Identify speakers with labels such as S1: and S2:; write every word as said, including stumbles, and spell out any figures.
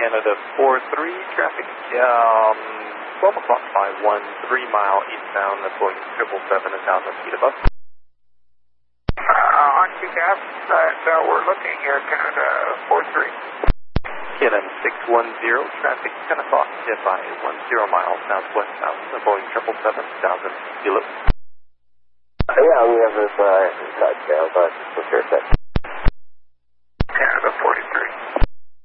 S1: Canada four three, traffic um, twelve o'clock by one, three mile eastbound, that's Boeing triple seven, one thousand feet above.
S2: Uh, on Q C A P, and uh, we're looking at Canada four three.
S1: K L M six one zero, traffic ten o'clock by one, zero miles southwest bound, the Boeing triple seven, one thousand kilo.
S3: Yeah, we have this uh, inside tail, but we're sure set.
S2: Canada forty-three.